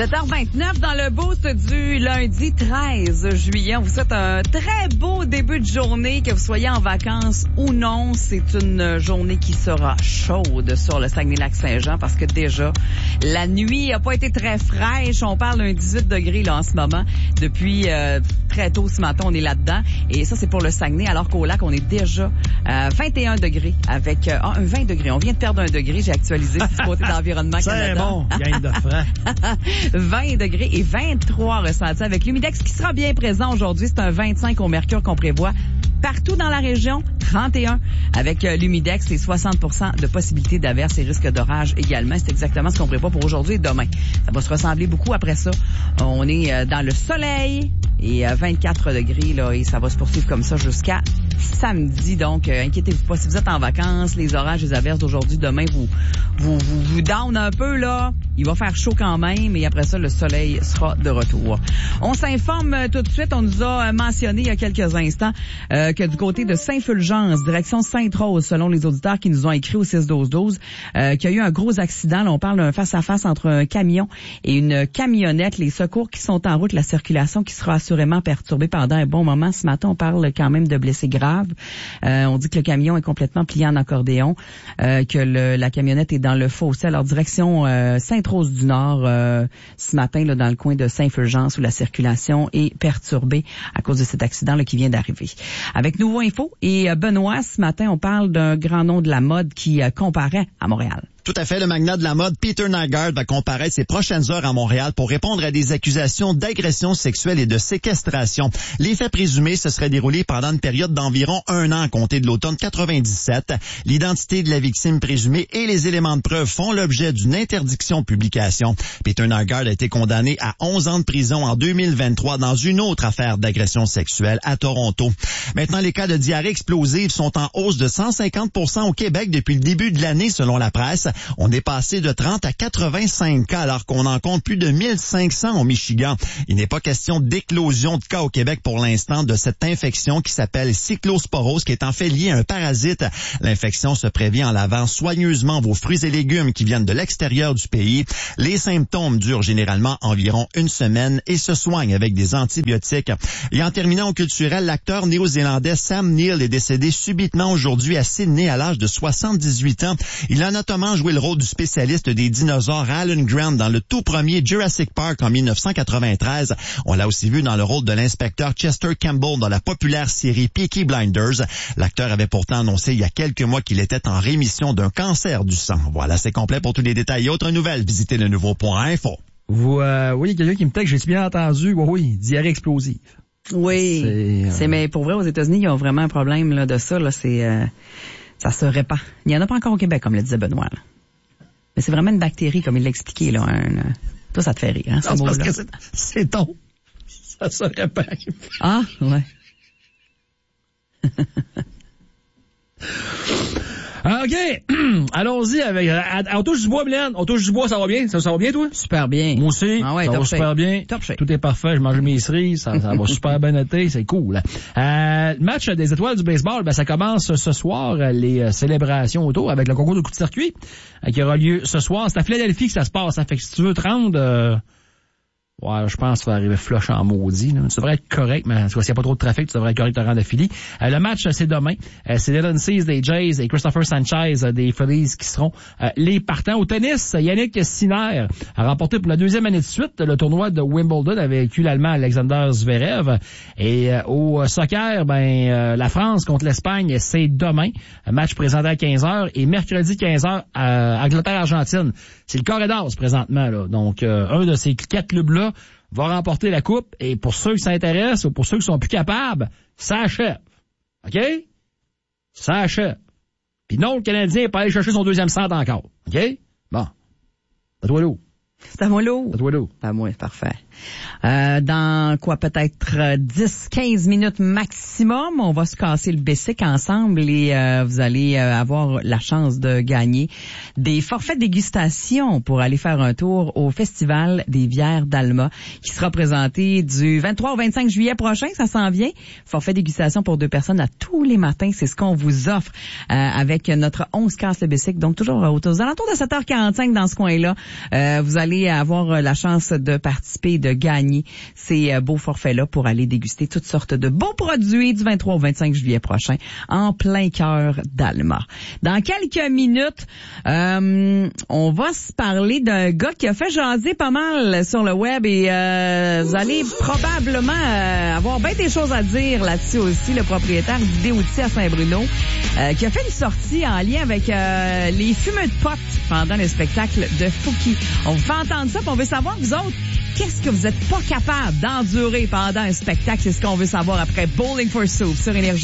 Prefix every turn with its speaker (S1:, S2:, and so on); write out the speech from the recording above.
S1: 7h29 dans le boost du lundi 13 juillet. On vous souhaite un très beau début de journée, que vous soyez en vacances ou non. C'est une journée qui sera chaude sur le Saguenay-Lac-Saint-Jean parce que déjà, la nuit a pas été très fraîche. On parle d'un 18 degrés là en ce moment. Depuis très tôt ce matin, on est là-dedans. Et ça, c'est pour le Saguenay, alors qu'au lac, on est déjà 21 degrés avec un 20 degrés. On vient de perdre 1 degré. J'ai actualisé du côté d'Environnement Canada.
S2: C'est bon, gain de francs.
S1: 20 degrés et 23 ressentis avec l'humidex qui sera bien présent aujourd'hui. C'est un 25 au mercure qu'on prévoit partout dans la région, 31 avec l'humidex et 60% de possibilité d'averse et risque d'orage également. C'est exactement ce qu'on prévoit pour aujourd'hui et demain. Ça va se ressembler beaucoup après ça. On est dans le soleil et 24 degrés là, et ça va se poursuivre comme ça jusqu'à samedi. Donc, inquiétez-vous pas si vous êtes en vacances, les orages, les averses d'aujourd'hui, demain, vous down un peu là. Il va faire chaud quand même et après ça, le soleil sera de retour. On s'informe tout de suite. On nous a mentionné il y a quelques instants que du côté de Saint-Fulgence, direction Sainte-Rose, selon les auditeurs qui nous ont écrit au 6-12-12, qu'il y a eu un gros accident. Là, on parle d'un face-à-face entre un camion et une camionnette. Les secours qui sont en route, la circulation qui sera assurément perturbée pendant un bon moment. Ce matin, on parle quand même de blessés graves. On dit que le camion est complètement plié en accordéon, que la camionnette est dans le fossé. Alors, direction Sainte-Rose-du-Nord, ce matin, là, dans le coin de Saint-Fulgence, où la circulation est perturbée à cause de cet accident là, qui vient d'arriver. Avec Nouveau Info et Benoît, ce matin, on parle d'un grand nom de la mode qui comparaît à Montréal.
S3: Tout à fait. Le magnat de la mode, Peter Nygaard, va comparaître ces prochaines heures à Montréal pour répondre à des accusations d'agression sexuelle et de séquestration. Les faits présumés se seraient déroulés pendant une période d'environ 1 an, compté de l'automne 97. L'identité de la victime présumée et les éléments de preuve font l'objet d'une interdiction de publication. Peter Nygaard a été condamné à 11 ans de prison en 2023 dans une autre affaire d'agression sexuelle à Toronto. Maintenant, les cas de diarrhée explosive sont en hausse de 150% au Québec depuis le début de l'année, selon la presse. On est passé de 30 à 85 cas alors qu'on en compte plus de 1500 au Michigan. Il n'est pas question d'éclosion de cas au Québec pour l'instant de cette infection qui s'appelle cyclosporose, qui est en fait liée à un parasite. L'infection se prévient en lavant soigneusement vos fruits et légumes qui viennent de l'extérieur du pays. Les symptômes durent généralement environ 1 semaine et se soignent avec des antibiotiques. Et en terminant au culturel, l'acteur néo-zélandais Sam Neill est décédé subitement aujourd'hui à Sydney à l'âge de 78 ans. Il a notamment joué le rôle du spécialiste des dinosaures Alan Grant dans le tout premier Jurassic Park en 1993. On l'a aussi vu dans le rôle de l'inspecteur Chester Campbell dans la populaire série Peaky Blinders. L'acteur avait pourtant annoncé il y a quelques mois qu'il était en rémission d'un cancer du sang. Voilà, c'est complet pour tous les détails et autres nouvelles. Visitez le nouveau.info.
S2: Oui, il y a quelqu'un qui me texte, j'ai bien entendu, oui, diarrhée explosive.
S1: Oui, mais pour vrai, aux États-Unis, ils ont vraiment un problème là, de ça. Là, ça se répand. Il n'y en a pas encore au Québec, comme le disait Benoît. Là. Mais c'est vraiment une bactérie, comme il l'a expliqué. Là, Toi, ça te fait rire, hein,
S2: non, c'est parce que c'est ton. Ça se répand.
S1: Ah, ouais.
S2: OK. Allons-y avec... On touche du bois, Mylène. On touche du bois, ça va bien? Ça va bien, toi?
S1: Super bien.
S2: Moi aussi.
S1: Ah ouais,
S2: ça va super bien.
S1: Top shape.
S2: Tout est parfait. Je mange mes cerises. Ça va super bien noté. C'est cool. Le match des étoiles du baseball, ça commence ce soir, les célébrations autour avec le concours de coups de circuit qui aura lieu ce soir. C'est à Philadelphie que ça se passe. Fait que si tu veux te rendre... Ouais, je pense que ça va arriver flush en maudit. Là. Tu devrais être correct, mais s'il n'y a pas trop de trafic, tu devrais être correct de te rendre à Philly. Le match, c'est demain. C'est Dylan Cease des Jays et Christopher Sanchez des Phillies qui seront les partants. Au tennis, Yannick Sinner a remporté pour la 2e année de suite le tournoi de Wimbledon avec l'Allemand Alexander Zverev. Et au soccer, la France contre l'Espagne, c'est demain. Un match présenté à 15h. Et mercredi 15h, Angleterre-Argentine. C'est le carré d'as présentement. Là. Donc, un de ces 4 clubs-là va remporter la coupe, et pour ceux qui s'intéressent ou pour ceux qui sont plus capables, ça achève. OK? Ça achève. Puis non, le Canadien n'est pas allé chercher son 2e centre encore. OK? Bon. À toi l'eau.
S1: C'est à moi l'eau.
S2: À toi l'eau.
S1: À moi, parfait. Dans quoi, peut-être 10-15 minutes maximum, on va se casser le bessic ensemble et vous allez avoir la chance de gagner des forfaits dégustation pour aller faire un tour au Festival des bières d'Alma qui sera présenté du 23 au 25 juillet prochain, ça s'en vient. Forfait dégustation pour 2 personnes à tous les matins, c'est ce qu'on vous offre avec notre 11 casse le bessic, donc toujours aux alentours de 7h45 dans ce coin-là. Vous allez avoir la chance de participer et de gagner ces beaux forfaits-là pour aller déguster toutes sortes de beaux produits du 23 au 25 juillet prochain en plein cœur d'Alma. Dans quelques minutes, on va se parler d'un gars qui a fait jaser pas mal sur le web et vous allez probablement avoir bien des choses à dire là-dessus aussi, le propriétaire d'Idée Outils à Saint-Bruno, qui a fait une sortie en lien avec les fumeux de potes pendant le spectacle de Fouki. On vous fait entendre ça, puis on veut savoir, vous autres, qu'est-ce que vous êtes pas capable d'endurer pendant un spectacle? C'est ce qu'on veut savoir après Bowling for Soup sur Énergie.